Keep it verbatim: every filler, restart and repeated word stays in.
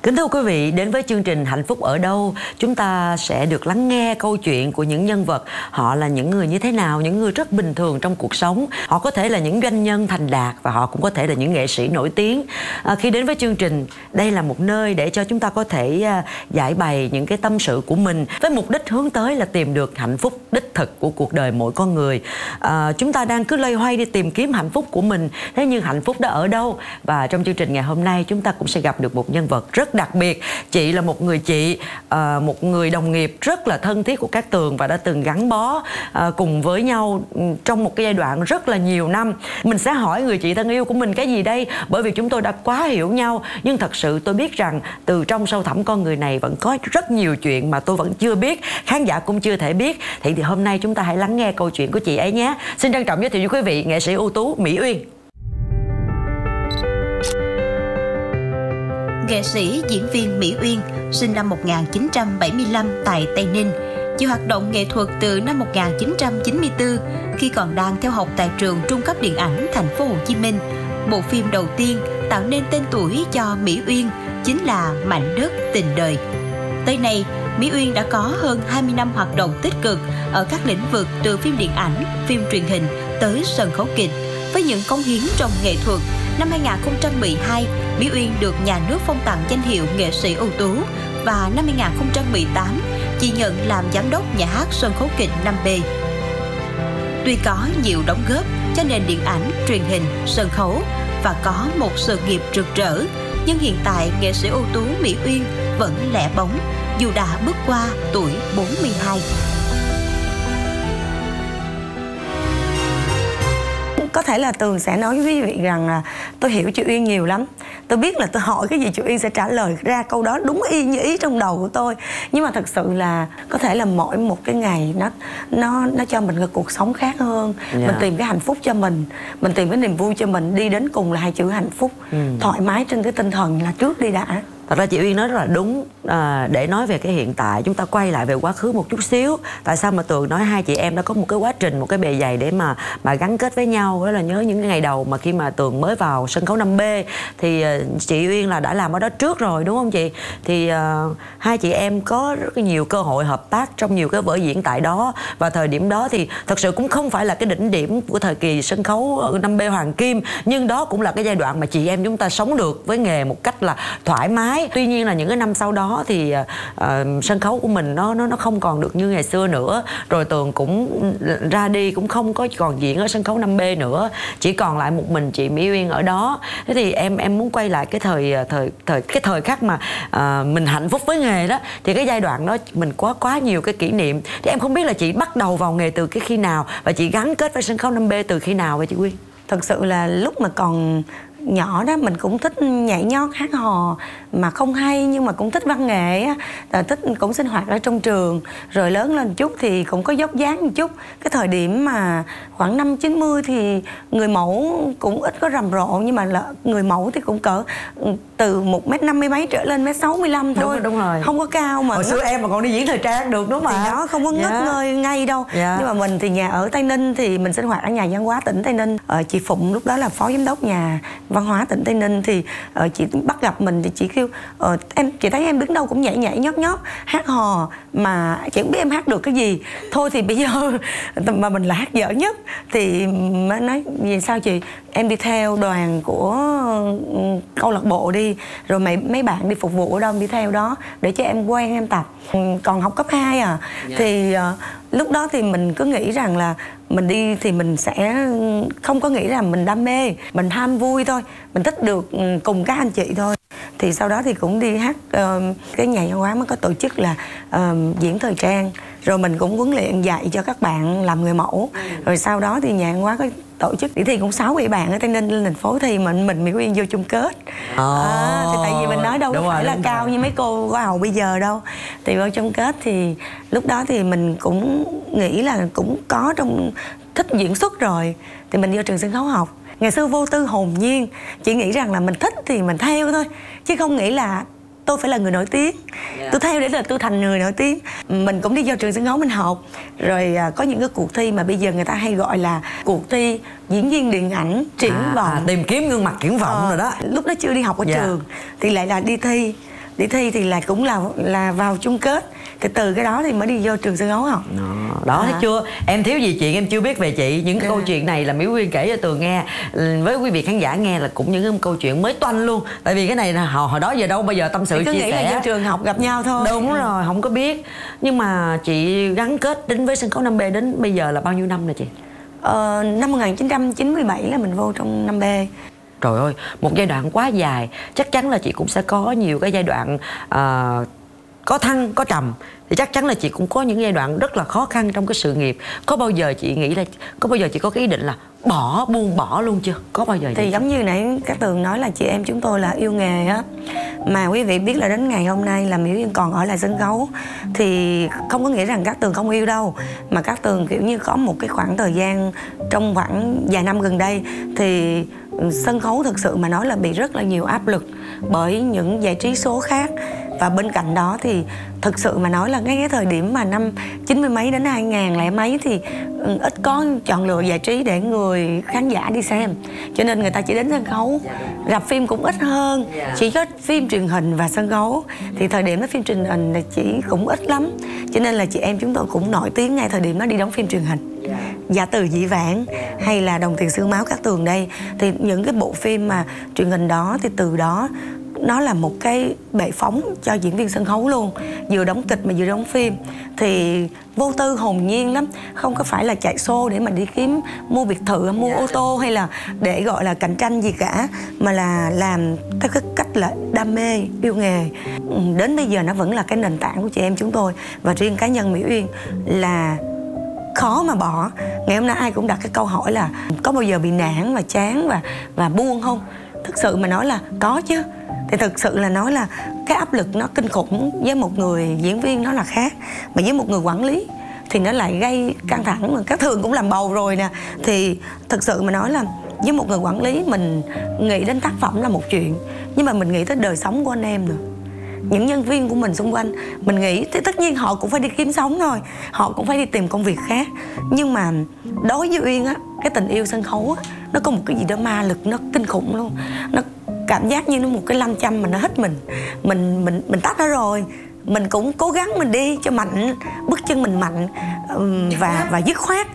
Kính thưa quý vị, đến với chương trình Hạnh Phúc Ở Đâu, chúng ta sẽ được lắng nghe câu chuyện của những nhân vật. Họ là những người như thế nào, những người rất bình thường trong cuộc sống. Họ có thể là những doanh nhân thành đạt và họ cũng có thể là những nghệ sĩ nổi tiếng. À, khi đến với chương trình, đây là một nơi để cho chúng ta có thể à, giải bày những cái tâm sự của mình với mục đích hướng tới là tìm được hạnh phúc đích thực của cuộc đời mỗi con người. À, chúng ta đang cứ loay hoay đi tìm kiếm hạnh phúc của mình. Thế nhưng hạnh phúc đó ở đâu? Và trong chương trình ngày hôm nay chúng ta cũng sẽ gặp được một nhân vật rất đặc biệt. Chị là một người chị, à, một người đồng nghiệp rất là thân thiết của Cát Tường và đã từng gắn bó à, cùng với nhau trong một cái giai đoạn rất là nhiều năm. Mình sẽ hỏi người chị thân yêu của mình cái gì đây? Bởi vì chúng tôi đã quá hiểu nhau. Nhưng thật sự tôi biết rằng từ trong sâu thẳm con người này vẫn có rất nhiều chuyện mà tôi vẫn chưa biết, khán giả cũng chưa thể biết. Thì, thì hôm nay chúng ta hãy lắng nghe câu chuyện của chị ấy nhé. Xin trân trọng giới thiệu với quý vị nghệ sĩ ưu tú Mỹ Uyên. Nghệ sĩ diễn viên Mỹ Uyên sinh năm một nghìn chín trăm bảy mươi lăm tại Tây Ninh. Chị hoạt động nghệ thuật từ năm một nghìn chín trăm chín mươi tư khi còn đang theo học tại trường Trung cấp Điện ảnh Thành phố Hồ Chí Minh. Bộ phim đầu tiên tạo nên tên tuổi cho Mỹ Uyên chính là Mảnh Đất Tình Đời. Tới nay, Mỹ Uyên đã có hơn hai mươi năm hoạt động tích cực ở các lĩnh vực từ phim điện ảnh, phim truyền hình tới sân khấu kịch. Với những cống hiến trong nghệ thuật, năm hai nghìn không trăm mười hai, Mỹ Uyên được nhà nước phong tặng danh hiệu nghệ sĩ ưu tú và năm hai nghìn không trăm mười tám, chị nhận làm giám đốc nhà hát sân khấu kịch năm B. Tuy có nhiều đóng góp cho nền điện ảnh, truyền hình, sân khấu và có một sự nghiệp rực rỡ, nhưng hiện tại nghệ sĩ ưu tú Mỹ Uyên vẫn lẻ bóng dù đã bước qua tuổi bốn mươi hai. Có thể là Tường sẽ nói với quý vị rằng là tôi hiểu chị Uyên nhiều lắm. Tôi biết là tôi hỏi cái gì chị Uyên sẽ trả lời ra câu đó đúng y như ý trong đầu của tôi. Nhưng mà thật sự là có thể là mỗi một cái ngày nó nó nó cho mình cái cuộc sống khác hơn. Yeah. Mình tìm cái hạnh phúc cho mình, mình tìm cái niềm vui cho mình, đi đến cùng là hai chữ hạnh phúc. Ừ. Thoải mái trên cái tinh thần là trước đi đã. Thật ra chị Uyên nói rất là đúng. À, để nói về cái hiện tại, chúng ta quay lại về quá khứ một chút xíu. Tại sao mà Tường nói hai chị em đã có một cái quá trình, một cái bề dày để mà mà gắn kết với nhau. Đó là nhớ những cái ngày đầu mà khi mà Tường mới vào sân khấu năm B thì uh, chị Uyên là đã làm ở đó trước rồi, đúng không chị? Thì uh, hai chị em có rất nhiều cơ hội hợp tác trong nhiều cái vở diễn tại đó. Và thời điểm đó thì thật sự cũng không phải là cái đỉnh điểm của thời kỳ sân khấu năm B Hoàng Kim, nhưng đó cũng là cái giai đoạn mà chị em chúng ta sống được với nghề một cách là thoải mái. Tuy nhiên là những cái năm sau đó thì uh, sân khấu của mình nó nó nó không còn được như ngày xưa nữa. Rồi Tường cũng ra đi, cũng không có còn diễn ở sân khấu năm B nữa, chỉ còn lại một mình chị Mỹ Uyên ở đó. Thế thì em em muốn quay lại cái thời thời thời cái thời khắc mà uh, mình hạnh phúc với nghề đó, thì cái giai đoạn đó mình quá quá nhiều cái kỷ niệm. Thì em không biết là chị bắt đầu vào nghề từ cái khi nào và chị gắn kết với sân khấu năm B từ khi nào vậy chị Uyên? Thật sự là lúc mà còn nhỏ đó mình cũng thích nhảy nhót hát hò mà không hay, nhưng mà cũng thích văn nghệ á, thích cũng sinh hoạt ở trong trường. Rồi lớn lên chút thì cũng có dốc dáng một chút. Cái thời điểm mà khoảng năm chín mươi thì người mẫu cũng ít có rầm rộ, nhưng mà là người mẫu thì cũng cỡ từ một mét năm mươi mấy trở lên mét sáu mươi lăm thôi. Đúng rồi, đúng rồi. Không có cao mà. Hồi xưa em mà còn đi diễn thời trang được đúng không ạ? Thì đó không có ngất yeah. ngơi ngay đâu. Yeah. Nhưng mà mình thì nhà ở Tây Ninh thì mình sinh hoạt ở nhà văn hóa tỉnh Tây Ninh. Ờ, chị Phụng lúc đó là phó giám đốc nhà văn hóa tỉnh Tây Ninh thì uh, chị bắt gặp mình thì chị kêu uh, em chị thấy em đứng đâu cũng nhảy nhảy nhót nhót hát hò mà chị không biết em hát được cái gì. Thôi thì bây giờ mà mình là hát dở nhất thì mới nói vì sao chị, em đi theo đoàn của câu lạc bộ đi, rồi mấy mấy bạn đi phục vụ ở đâu đi theo đó để cho em quen em tập. Còn học cấp hai à. Yeah. Thì uh, lúc đó thì mình cứ nghĩ rằng là mình đi thì mình sẽ không có nghĩ rằng mình đam mê, mình ham vui thôi, mình thích được cùng các anh chị thôi. Thì sau đó thì cũng đi hát uh, cái nhà văn hóa mới có tổ chức là uh, diễn thời trang, rồi mình cũng huấn luyện dạy cho các bạn làm người mẫu. Ừ. Rồi sau đó thì nhà văn hóa có tổ chức đi thi cũng sáu bảy bạn ở Tây Ninh lên thành phố thì mình mình Mỹ Uyên vô chung kết. Oh. À, thì tại vì mình nói đâu có phải là cao rồi. Như mấy cô hoa hậu bây giờ đâu. Thì vô chung kết thì lúc đó thì mình cũng nghĩ là cũng có trong thích diễn xuất rồi thì mình vô trường sân khấu học. Ngày xưa vô tư hồn nhiên, chỉ nghĩ rằng là mình thích thì mình theo thôi, chứ không nghĩ là tôi phải là người nổi tiếng. Yeah. Tôi theo để là tôi thành người nổi tiếng. Mình cũng đi vào trường sân khấu mình học. Rồi à, có những cái cuộc thi mà bây giờ người ta hay gọi là cuộc thi diễn viên điện ảnh triển à, vọng. À, tìm kiếm gương mặt triển vọng. Ờ, rồi đó. Lúc đó chưa đi học ở yeah. trường thì lại là đi thi. đi thi thì là cũng là là vào chung kết, thì từ cái đó thì mới đi vô trường sân khấu học. Đó, đó À. thấy chưa? Em thiếu gì chuyện em chưa biết về chị. Những cái À. câu chuyện này là Mỹ Uyên kể cho Tường nghe, với quý vị khán giả nghe là cũng những cái câu chuyện mới toanh luôn. Tại vì cái này là hồi, hồi đó giờ đâu bao giờ tâm sự Cứ chia nghĩ sẻ. là vô trường học gặp nhau thôi. Đúng rồi, không có biết. Nhưng mà chị gắn kết đến với sân khấu năm B đến bây giờ là bao nhiêu năm rồi chị? Ờ, năm một nghìn chín trăm chín mươi bảy là mình vô trong năm B. Trời ơi, một giai đoạn quá dài. Chắc chắn là chị cũng sẽ có nhiều cái giai đoạn uh, có thăng, có trầm. Thì chắc chắn là chị cũng có những giai đoạn rất là khó khăn trong cái sự nghiệp. Có bao giờ chị nghĩ là, có bao giờ chị có cái ý định là bỏ, buông bỏ luôn chưa? Có bao giờ Thì vậy? giống như nãy các Tường nói là chị em chúng tôi là yêu nghề á. Mà quý vị biết là đến ngày hôm nay là Mỹ Uyên còn ở lại sân khấu, thì không có nghĩa rằng các Tường không yêu đâu. Mà các Tường kiểu như có một cái khoảng thời gian trong khoảng vài năm gần đây thì sân khấu thực sự mà nói là bị rất là nhiều áp lực bởi những giải trí số khác. Và bên cạnh đó thì thực sự mà nói là ngay cái thời điểm mà năm chín mươi mấy đến hai ngàn lẻ mấy thì ít có chọn lựa giải trí để người khán giả đi xem, cho nên người ta chỉ đến sân khấu. Rạp phim cũng ít hơn, chỉ có phim truyền hình và sân khấu. Thì thời điểm đó phim truyền hình là chỉ cũng ít lắm, cho nên là chị em chúng tôi cũng nổi tiếng ngay thời điểm đó đi đóng phim truyền hình. Dạ Từ Dĩ Vãng hay là Đồng Tiền Xương Máu Cát Tường đây, thì những cái bộ phim mà truyền hình đó thì từ đó nó là một cái bệ phóng cho diễn viên sân khấu luôn. Vừa đóng kịch mà vừa đóng phim thì vô tư hồn nhiên lắm. Không có phải là chạy xô để mà đi kiếm mua biệt thự, mua ô tô hay là để gọi là cạnh tranh gì cả, mà là làm theo cái cách là đam mê, yêu nghề. Đến bây giờ nó vẫn là cái nền tảng của chị em chúng tôi. Và riêng cá nhân Mỹ Uyên là khó mà bỏ. Ngày hôm nay ai cũng đặt cái câu hỏi là có bao giờ bị nản và chán và, và buông không? Thực sự mà nói là có chứ. Thì thực sự là nói là cái áp lực nó kinh khủng. Với một người diễn viên nó là khác, mà với một người quản lý thì nó lại gây căng thẳng. Mà các Thường cũng làm bầu rồi nè. Thì thực sự mà nói là với một người quản lý, mình nghĩ đến tác phẩm là một chuyện, nhưng mà mình nghĩ tới đời sống của anh em nữa, những nhân viên của mình xung quanh. Mình nghĩ thì tất nhiên họ cũng phải đi kiếm sống thôi, họ cũng phải đi tìm công việc khác. Nhưng mà đối với Uyên á, cái tình yêu sân khấu á, nó có một cái gì đó ma lực, nó kinh khủng luôn. Nó cảm giác như nó một cái nam châm mà nó hít mình. Mình mình mình tắt nó rồi, mình cũng cố gắng mình đi cho mạnh, bước chân mình mạnh và và dứt khoát.